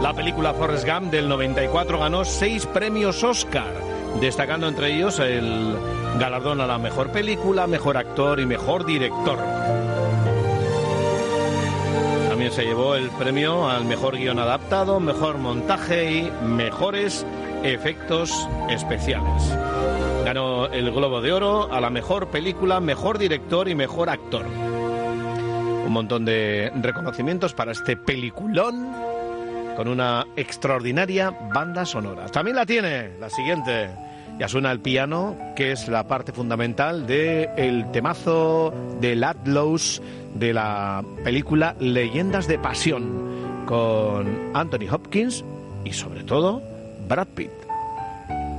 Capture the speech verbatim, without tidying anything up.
La película Forrest Gump del noventa y cuatro ganó seis premios Oscar, destacando entre ellos el galardón a la mejor película, mejor actor y mejor director. También se llevó el premio al mejor guión adaptado, mejor montaje y mejores efectos especiales. Ganó el Globo de Oro a la mejor película, mejor director y mejor actor. Un montón de reconocimientos para este peliculón con una extraordinaria banda sonora. También la tiene la siguiente. Ya suena el piano, que es la parte fundamental del temazo de Outlaws de la película Leyendas de Pasión, con Anthony Hopkins y sobre todo Brad Pitt.